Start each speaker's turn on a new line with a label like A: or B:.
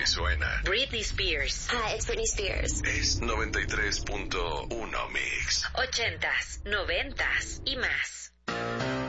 A: Si suena
B: Britney Spears.
C: Hi, it's Britney Spears.
A: es 93.1 Mix.
B: 80s, 90s y más.